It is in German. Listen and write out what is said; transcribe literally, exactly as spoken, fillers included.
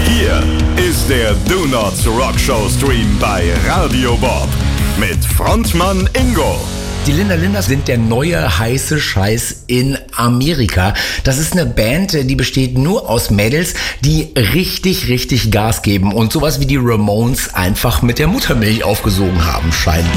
Hier ist der Do Not Rock Show Stream bei Radio Bob mit Frontmann Ingo. Die Linda Linders sind der neue heiße Scheiß in Amerika. Das ist eine Band, die besteht nur aus Mädels, die richtig, richtig Gas geben und sowas wie die Ramones einfach mit der Muttermilch aufgesogen haben, scheinbar.